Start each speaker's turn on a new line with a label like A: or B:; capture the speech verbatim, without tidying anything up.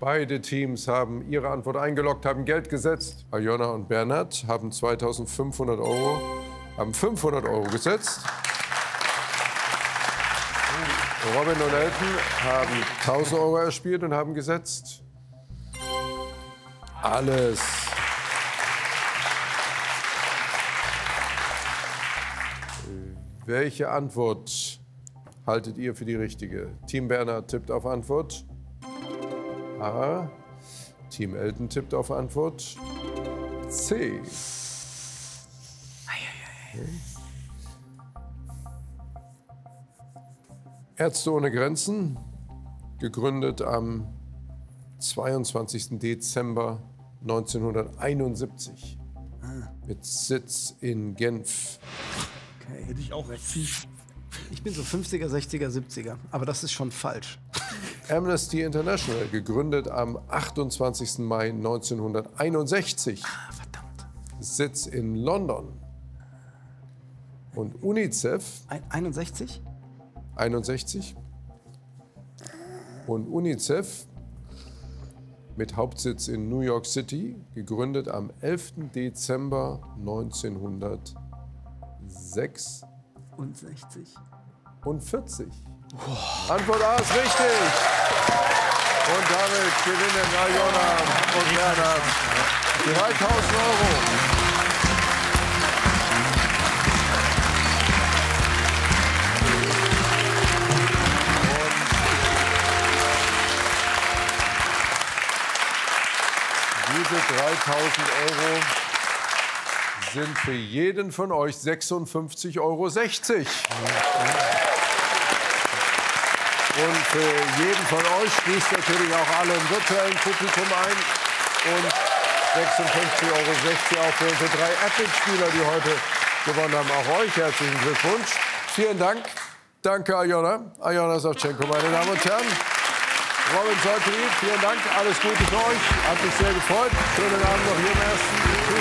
A: Beide Teams haben ihre Antwort eingeloggt, haben Geld gesetzt. Aljona und Bernhard haben zweitausendfünfhundert Euro, haben fünfhundert Euro gesetzt. Robin und Elton haben tausend Euro erspielt und haben gesetzt. Alles. Welche Antwort haltet ihr für die richtige? Team Bernhard tippt auf Antwort A. Team Elton tippt auf Antwort C. Ärzte ohne Grenzen, gegründet am zweiundzwanzigsten Dezember neunzehnhunderteinundsiebzig mit Sitz in Genf.
B: Okay. Hätte ich auch recht. Ich bin so fünfziger, sechziger, siebziger, aber das ist schon falsch.
A: Amnesty International, gegründet am achtundzwanzigsten Mai neunzehnhunderteinundsechzig.
B: Ah, verdammt.
A: Sitz in London. Und UNICEF.
B: Ein, einundsechzig?
A: einundsechzig. Und UNICEF mit Hauptsitz in New York City, gegründet am elften Dezember neunzehnhundertsechsundvierzig.
B: Und sechzig.
A: Wow. Antwort A ist richtig. Und damit gewinnen Aljona und Bernhard dreitausend Euro. Diese dreitausend Euro sind für jeden von euch sechsundfünfzig Euro sechzig. Und für jeden von euch schließt natürlich auch alle im virtuellen Publikum ein. Und sechsundfünfzig Euro sechzig auch für unsere drei Epic-Spieler, die heute gewonnen haben. Auch euch herzlichen Glückwunsch. Vielen Dank. Danke, Aljona. Aljona Savchenko, meine Damen und Herren. Robin Solteri, vielen Dank. Alles Gute für euch. Hat mich sehr gefreut. Schönen Abend noch hier im Ersten.